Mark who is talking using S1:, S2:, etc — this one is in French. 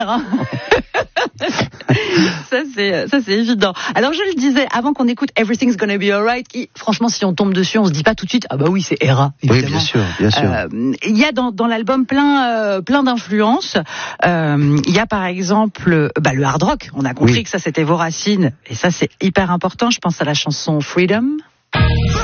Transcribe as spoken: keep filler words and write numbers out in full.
S1: Ça c'est ça c'est évident. Alors je le disais avant qu'on écoute Everything's Gonna Be Alright, qui franchement si on tombe dessus on se dit pas tout de suite ah bah oui c'est Era.
S2: Oui bien sûr bien sûr.
S1: Il euh, y a dans dans l'album plein euh, plein d'influences. Il euh, y a par exemple bah le hard rock. On a compris oui. que ça c'était vos racines et ça c'est hyper important. Je pense à la chanson Freedom.